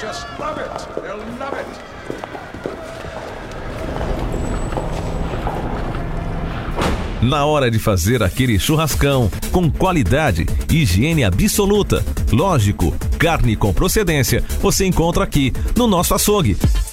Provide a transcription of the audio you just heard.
just love it. They'll love it. Na hora de fazer aquele churrascão, com qualidade e higiene absoluta, lógico, carne com procedência, você encontra aqui no nosso açougue.